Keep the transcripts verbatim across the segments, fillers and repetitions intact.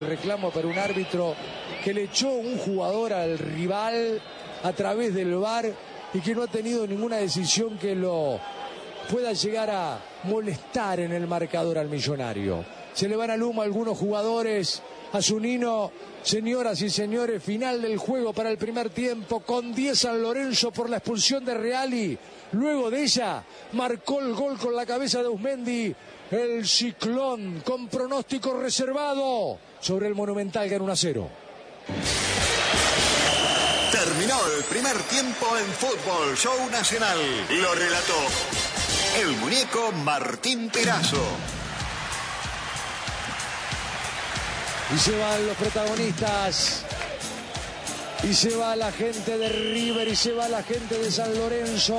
Reclamo para un árbitro que le echó un jugador al rival a través del V A R y que no ha tenido ninguna decisión que lo pueda llegar a molestar en el marcador al Millonario. Se le van al humo a algunos jugadores. A Zunino, señoras y señores, final del juego para el primer tiempo con diez San Lorenzo por la expulsión de Reali. Luego de ella marcó el gol con la cabeza de Usmendi. El Ciclón con pronóstico reservado sobre el Monumental, gana uno a cero. Terminó el primer tiempo en Fútbol Show Nacional. Lo relató el muñeco Martín Perazo. Y se van los protagonistas. Y se va la gente de River y se va la gente de San Lorenzo.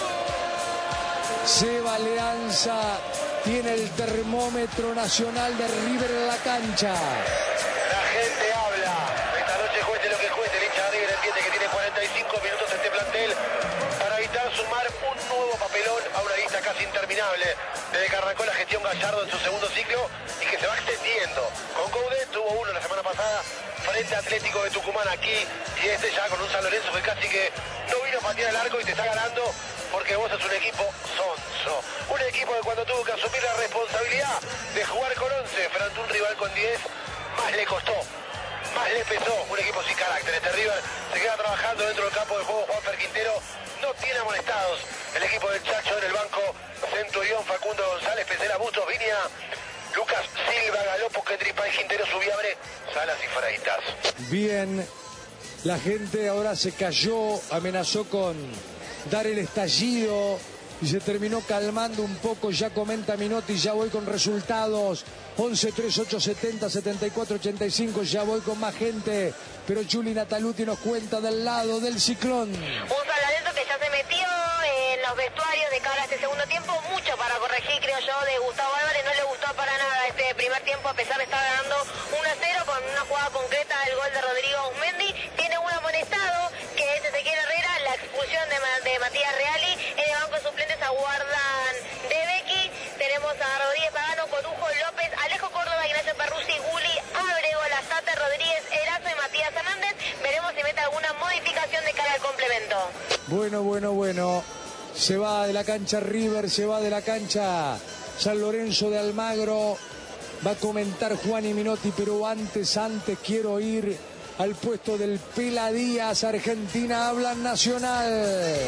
Se va Alianza. Tiene el termómetro nacional de River en la cancha. La gente habla. Esta noche cueste lo que cueste. El hincha de River entiende que tiene cuarenta y cinco minutos este plantel para evitar sumar un nuevo papelón a una lista casi interminable desde que arrancó la gestión Gallardo en su segundo ciclo y que se va extendiendo. Con Coudet tuvo uno la semana pasada frente a Atlético de Tucumán aquí y este ya con un San Lorenzo que casi que no vino a patear el arco y te está ganando porque vos sos un equipo sonso. Un equipo que cuando tuvo que asumir la responsabilidad de jugar con once frente a un rival con diez, más le costó, más le pesó. Un equipo sin carácter. Este River se queda trabajando dentro del campo de juego. Juanfer Quintero no tiene amonestados. El equipo del Chacho en el banco. Centurión, Facundo González, Pesera, Bustos, Viña, Lucas Silva, Galopo, Quetripay, Quintero, Subiabre, Salas y Freitas. Bien, la gente ahora se cayó, amenazó con dar el estallido y se terminó calmando un poco. Ya comenta Minotti, ya voy con resultados. once, tres, ocho, setenta, setenta y cuatro, ochenta y cinco, ya voy con más gente. Pero Juli Nataluti nos cuenta del lado del Ciclón. Un San Lorenzo que ya se metió en los vestuarios de cara a este segundo tiempo. Mucho para corregir, creo yo, de Gustavo Álvarez. No le gustó para nada este primer tiempo, a pesar de estar ganando uno a cero con una jugada concreta, el gol de Rodrigo Usmendi. Tiene un amonestado, que es Ezequiel Herrera, la expulsión de, de Matías Reali. En el banco de suplentes aguardan de Becky. Tenemos a Rodríguez Pagano, Corujo, López, Alejo Córdoba, Ignacio Perruzzi, Guli, Abrego, Lazate, Rodríguez, Erazo y Matías Hernández. Veremos si mete alguna modificación de cara al complemento. Bueno, bueno, bueno. Se va de la cancha River, se va de la cancha San Lorenzo de Almagro. Va a comentar Juan y Minotti, pero antes, antes quiero ir al puesto del Pela Díaz. Argentina habla Nacional.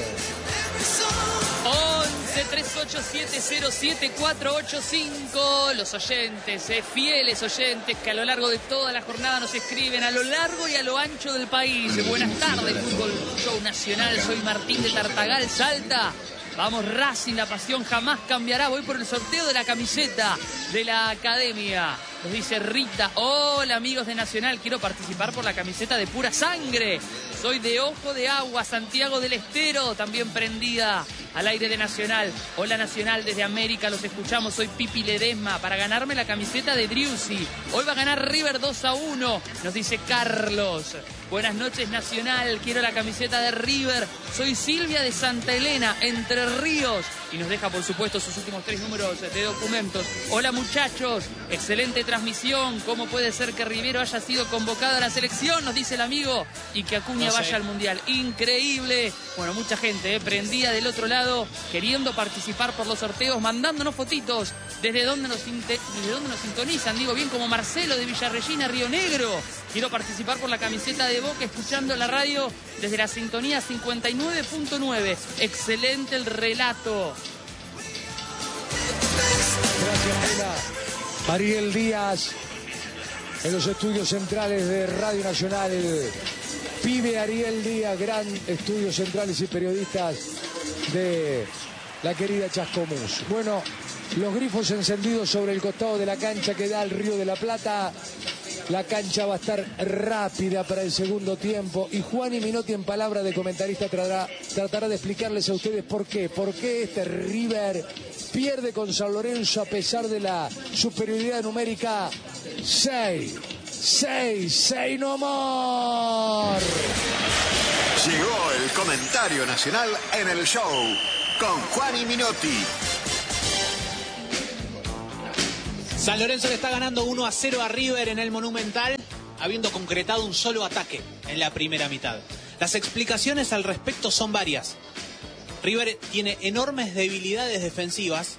once, tres ocho siete, cero siete, cuatro ocho cinco. Los oyentes, eh, fieles oyentes que a lo largo de toda la jornada nos escriben a lo largo y a lo ancho del país. Buenas tardes, Fútbol Show Nacional. Soy Martín de Tartagal, Salta. Vamos Racing, la pasión jamás cambiará. Voy por el sorteo de la camiseta de la academia. Nos dice Rita, hola amigos de Nacional, quiero participar por la camiseta de Pura Sangre. Soy de Ojo de Agua, Santiago del Estero, también prendida al aire de Nacional. Hola Nacional, desde América los escuchamos, soy Pipi Ledesma, para ganarme la camiseta de Driussi. Hoy va a ganar River dos a uno, nos dice Carlos. Buenas noches Nacional, quiero la camiseta de River. Soy Silvia de Santa Elena, Entre Ríos. Y nos deja por supuesto sus últimos tres números de documentos. Hola muchachos, excelente transmisión. ¿Cómo puede ser que Rivero haya sido convocado a la selección? Nos dice el amigo. Y que Acuña no sé. vaya al Mundial. Increíble. Bueno, mucha gente eh, prendida del otro lado, queriendo participar por los sorteos, mandándonos fotitos desde donde nos, desde donde nos sintonizan. Digo bien, como Marcelo de Villarregina, Río Negro. Quiero participar por la camiseta de Boca, escuchando la radio desde la sintonía cincuenta y nueve punto nueve. Excelente el relato. Gracias, Pela. Ariel Díaz, en los estudios centrales de Radio Nacional. El pibe Ariel Díaz, gran estudios centrales y periodistas de la querida Chascomús. Bueno, los grifos encendidos sobre el costado de la cancha que da al Río de la Plata. La cancha va a estar rápida para el segundo tiempo y Juan y Minotti en palabra de comentarista tratará, tratará de explicarles a ustedes por qué. Por qué este River pierde con San Lorenzo a pesar de la superioridad numérica. seis, seis, seis no more. Llegó el comentario nacional en el show con Juan y Minotti. San Lorenzo le está ganando uno a cero a River en el Monumental, habiendo concretado un solo ataque en la primera mitad. Las explicaciones al respecto son varias. River tiene enormes debilidades defensivas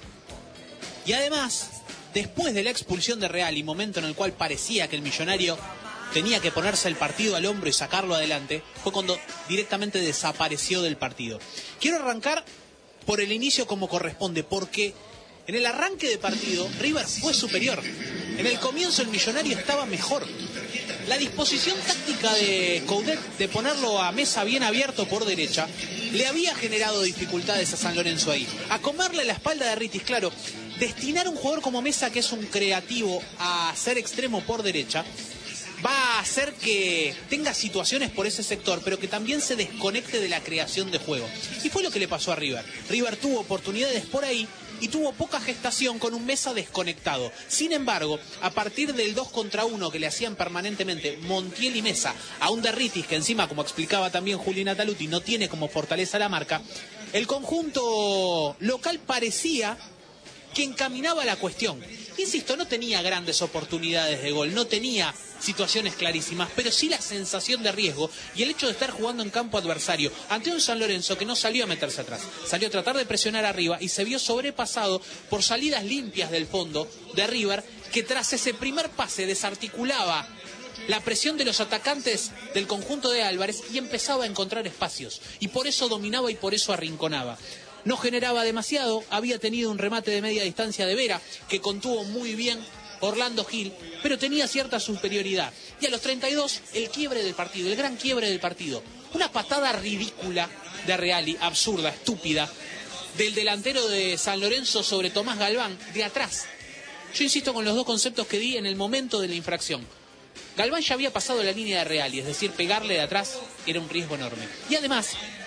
y además, después de la expulsión de Reali, momento en el cual parecía que el Millonario tenía que ponerse el partido al hombro y sacarlo adelante, fue cuando directamente desapareció del partido. Quiero arrancar por el inicio como corresponde, porque en el arranque de partido River fue superior. En el comienzo el Millonario estaba mejor. La disposición táctica de Coudet de ponerlo a Mesa bien abierto por derecha le había generado dificultades a San Lorenzo ahí. A comerle la espalda de Ritis, claro, destinar a un jugador como Mesa, que es un creativo, a ser extremo por derecha, va a hacer que tenga situaciones por ese sector, pero que también se desconecte de la creación de juego. Y fue lo que le pasó a River. River tuvo oportunidades por ahí y tuvo poca gestación con un Mesa desconectado. Sin embargo, a partir del dos contra uno que le hacían permanentemente Montiel y Mesa a un Derritis, que encima, como explicaba también Julián Taluti, no tiene como fortaleza la marca, el conjunto local parecía que encaminaba la cuestión. Insisto, no tenía grandes oportunidades de gol, no tenía situaciones clarísimas, pero sí la sensación de riesgo y el hecho de estar jugando en campo adversario ante un San Lorenzo que no salió a meterse atrás, salió a tratar de presionar arriba y se vio sobrepasado por salidas limpias del fondo de River, que tras ese primer pase desarticulaba la presión de los atacantes del conjunto de Álvarez y empezaba a encontrar espacios, y por eso dominaba y por eso arrinconaba. No generaba demasiado, había tenido un remate de media distancia de Vera, que contuvo muy bien Orlando Gil, pero tenía cierta superioridad. Y a los treinta y dos, el quiebre del partido, el gran quiebre del partido. Una patada ridícula de Reali, absurda, estúpida, del delantero de San Lorenzo sobre Tomás Galván, de atrás. Yo insisto con los dos conceptos que di en el momento de la infracción. Galván ya había pasado la línea de Reali, es decir, pegarle de atrás era un riesgo enorme. Y además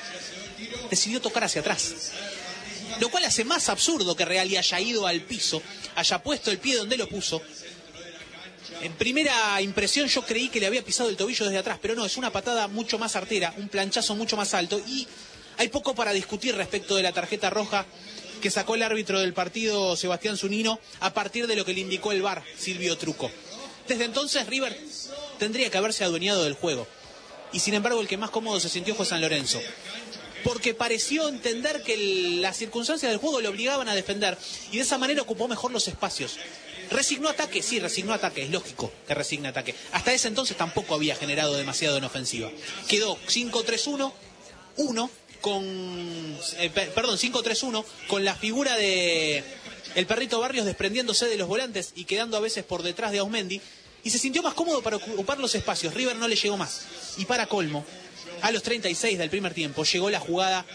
decidió tocar hacia atrás, lo cual hace más absurdo que Reali haya ido al piso, haya puesto el pie donde lo puso. En primera impresión yo creí que le había pisado el tobillo desde atrás, pero no, es una patada mucho más artera, un planchazo mucho más alto, y hay poco para discutir respecto de la tarjeta roja que sacó el árbitro del partido, Sebastián Zunino, a partir de lo que le indicó el V A R, Silvio Truco. Desde entonces River tendría que haberse adueñado del juego, y sin embargo el que más cómodo se sintió fue San Lorenzo, porque pareció entender que el, las circunstancias del juego le obligaban a defender, y de esa manera ocupó mejor los espacios. ¿Resignó ataque? Sí, resignó ataque, es lógico que resigne ataque. Hasta ese entonces tampoco había generado demasiado en ofensiva. Quedó cinco tres uno, uno con... Eh, perdón, cinco tres uno, con la figura de el Perrito Barrios desprendiéndose de los volantes y quedando a veces por detrás de Ausmendi, y se sintió más cómodo para ocupar los espacios. River no le llegó más. Y para colmo, a los treinta y seis del primer tiempo llegó la jugada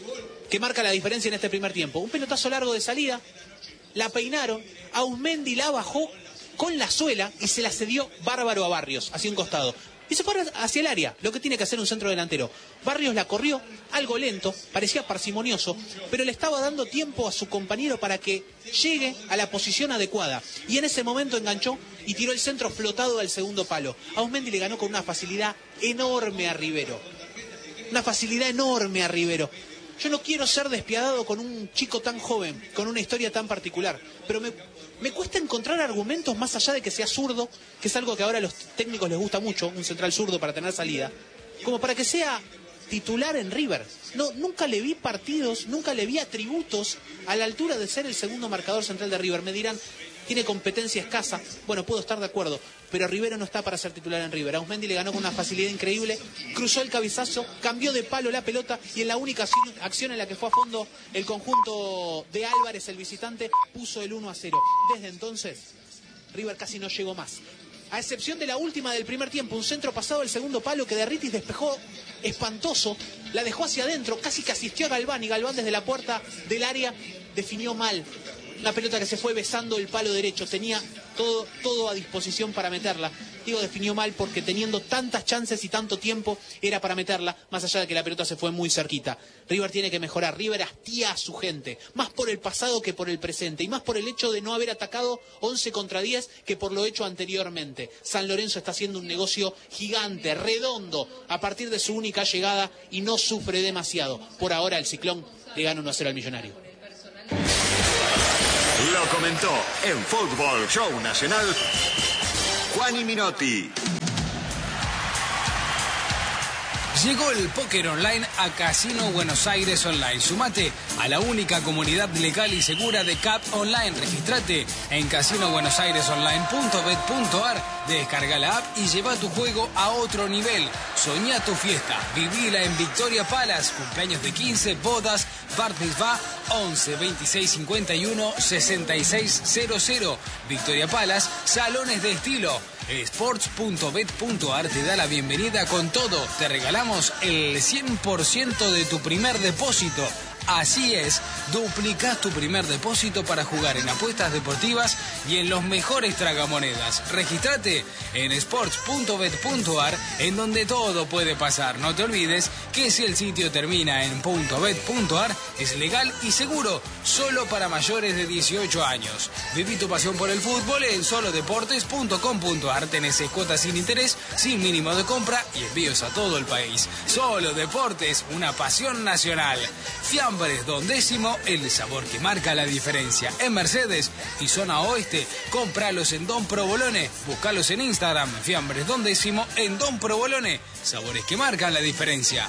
que marca la diferencia en este primer tiempo. Un pelotazo largo de salida, la peinaron, Ausmendi la bajó con la suela y se la cedió bárbaro a Barrios, hacia un costado. Y se fue hacia el área, lo que tiene que hacer un centro delantero. Barrios la corrió, algo lento, parecía parsimonioso, pero le estaba dando tiempo a su compañero para que llegue a la posición adecuada. Y en ese momento enganchó y tiró el centro flotado al segundo palo. Ausmendi le ganó con una facilidad enorme a Rivero. Una facilidad enorme a Rivero. Yo no quiero ser despiadado con un chico tan joven, con una historia tan particular, pero me, me cuesta encontrar argumentos más allá de que sea zurdo, que es algo que ahora a los técnicos les gusta mucho, un central zurdo para tener salida, como para que sea titular en River. No, nunca le vi partidos, nunca le vi atributos a la altura de ser el segundo marcador central de River. Me dirán, tiene competencia escasa. Bueno, puedo estar de acuerdo, pero Rivero no está para ser titular en River. Ausmendi le ganó con una facilidad increíble, cruzó el cabezazo, cambió de palo la pelota y en la única acción en la que fue a fondo el conjunto de Álvarez, el visitante, puso el uno a cero. Desde entonces, River casi no llegó más. A excepción de la última del primer tiempo, un centro pasado al segundo palo que Derritis despejó espantoso, la dejó hacia adentro, casi que asistió a Galván, y Galván desde la puerta del área definió mal. Una pelota que se fue besando el palo derecho, tenía todo, todo a disposición para meterla. Digo, definió mal porque teniendo tantas chances y tanto tiempo era para meterla, más allá de que la pelota se fue muy cerquita. River tiene que mejorar, River hastía a su gente, más por el pasado que por el presente, y más por el hecho de no haber atacado once contra diez que por lo hecho anteriormente. San Lorenzo está haciendo un negocio gigante, redondo, a partir de su única llegada y no sufre demasiado. Por ahora el Ciclón le gana uno a cero al Millonario. Lo comentó en Fútbol Show Nacional Juani Minotti. Llegó el póker online a Casino Buenos Aires Online. Sumate a la única comunidad legal y segura de C A P Online. Registrate en casino buenos aires online punto bet punto ar. Descarga la app y lleva tu juego a otro nivel. Soñá tu fiesta. Vivila en Victoria Palace. Cumpleaños de quince, bodas, bar mitzvah, once veintiséis cincuenta y uno sesenta y seis cero cero. Victoria Palace, salones de estilo. Sports punto bet punto ar te da la bienvenida con todo. Te regalamos el cien por ciento de tu primer depósito. Así es, duplicás tu primer depósito para jugar en apuestas deportivas y en los mejores tragamonedas. Regístrate en sports punto bet punto ar, en donde todo puede pasar. No te olvides que si el sitio termina en .bet punto ar, es legal y seguro, solo para mayores de dieciocho años. Viví tu pasión por el fútbol en solo deportes punto com punto ar. Tenés cuotas sin interés, sin mínimo de compra y envíos a todo el país. Solo Deportes, una pasión nacional. Fiambres Don Décimo, el sabor que marca la diferencia. En Mercedes y zona oeste, cómpralos en Don Provolone. Búscalos en Instagram, Fiambres Don Décimo en Don Provolone. Sabores que marcan la diferencia.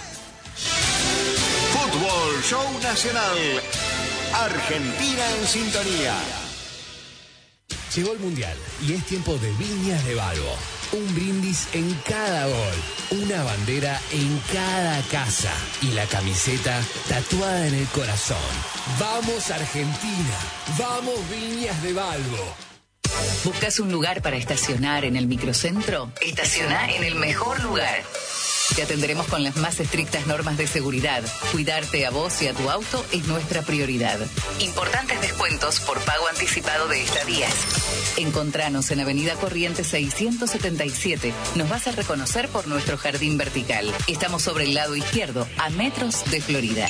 Fútbol Show Nacional. Argentina en sintonía. Llegó el Mundial y es tiempo de Viñas de Balbo. Un brindis en cada gol, una bandera en cada casa y la camiseta tatuada en el corazón. ¡Vamos Argentina! ¡Vamos Viñas de Balbo! ¿Buscas un lugar para estacionar en el microcentro? Estaciona en el mejor lugar. Te atenderemos con las más estrictas normas de seguridad. Cuidarte a vos y a tu auto es nuestra prioridad. Importantes descuentos por pago anticipado de estadías. Encontranos en Avenida Corrientes seiscientos setenta y siete. Nos vas a reconocer por nuestro jardín vertical. Estamos sobre el lado izquierdo, a metros de Florida.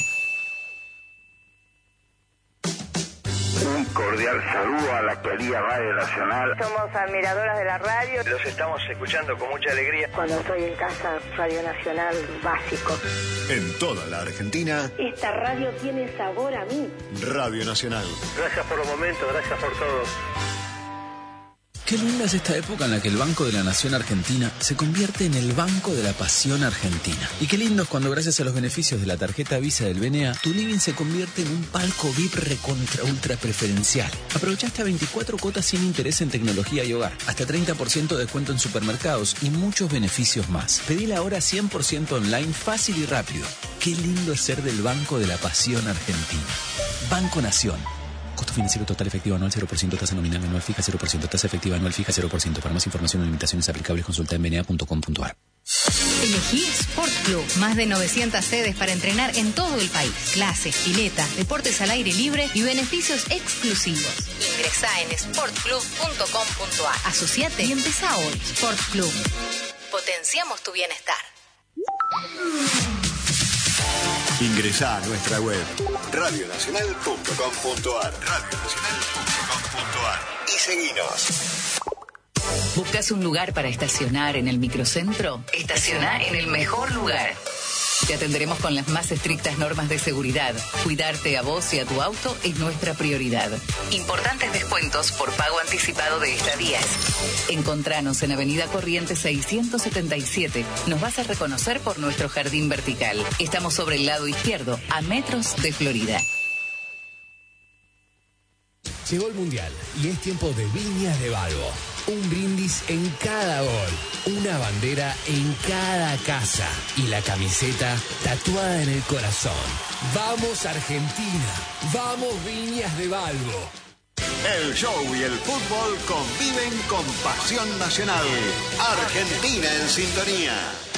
Un cordial saludo a la querida Radio Nacional. Somos admiradoras de la radio. Los estamos escuchando con mucha alegría. Cuando estoy en casa, Radio Nacional, básico. En toda la Argentina, esta radio tiene sabor a mí. Radio Nacional. Gracias por los momentos, gracias por todo. Qué linda es esta época en la que el Banco de la Nación Argentina se convierte en el Banco de la Pasión Argentina. Y qué lindo es cuando, gracias a los beneficios de la tarjeta Visa del B N A, tu living se convierte en un palco V I P recontra ultra preferencial. Aprovechaste a veinticuatro cuotas sin interés en tecnología y hogar, hasta treinta por ciento de descuento en supermercados y muchos beneficios más. Pedila ahora cien por ciento online, fácil y rápido. Qué lindo es ser del Banco de la Pasión Argentina. Banco Nación. Costo financiero total efectivo anual cero por ciento, tasa nominal anual fija cero por ciento, tasa efectiva anual fija cero por ciento. Para más información o limitaciones aplicables, consulta en b n a punto com punto ar. Elegí Sport Club. Más de novecientas sedes para entrenar en todo el país. Clases, pileta, deportes al aire libre y beneficios exclusivos. Ingresá en sport club punto com punto ar. Asociate y empezá hoy. Sport Club. Potenciamos tu bienestar. Ingresá a nuestra web radio nacional punto com punto ar, radio nacional punto com punto ar y seguinos. ¿Buscas un lugar para estacionar en el microcentro? Estaciona en el mejor lugar. Te atenderemos con las más estrictas normas de seguridad. Cuidarte a vos y a tu auto es nuestra prioridad. Importantes descuentos por pago anticipado de estadías. Encontranos en Avenida Corrientes seiscientos setenta y siete. Nos vas a reconocer por nuestro jardín vertical. Estamos sobre el lado izquierdo, a metros de Florida. Llegó el Mundial y es tiempo de Viñas de Balbo. Un brindis en cada gol, una bandera en cada casa y la camiseta tatuada en el corazón. ¡Vamos Argentina! ¡Vamos Viñas de Balbo! El show y el fútbol conviven con pasión nacional. Argentina en sintonía.